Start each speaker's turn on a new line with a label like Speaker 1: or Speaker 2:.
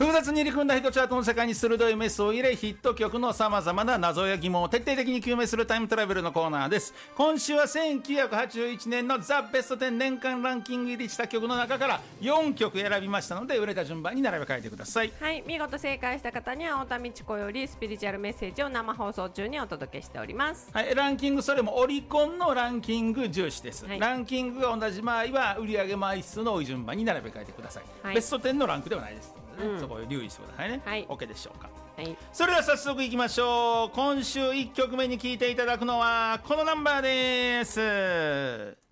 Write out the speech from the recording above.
Speaker 1: 複雑に入り組んだヒットチャートの世界に鋭いメスを入れ、ヒット曲のさまざまな謎や疑問を徹底的に究明するタイムトラベルのコーナーです。今週は1981年のザ・ベスト10年間ランキング入りした曲の中から4曲選びましたので、売れた順番に並べ替えてください。
Speaker 2: はい、見事正解した方には太田美智子よりスピリチュアルメッセージを生放送中にお届けしております。
Speaker 1: はい、ランキング、それもオリコンのランキング重視です、
Speaker 2: はい、
Speaker 1: ランキングが同じ場合は売上枚数の多い順番に並べ替えてください、はい、ベスト10のランクではないです、そこを留意してくださいね、はい、OK でしょうか。はい、それでは早速いきましょう。今週1曲目に聴いていただくのはこのナンバーです。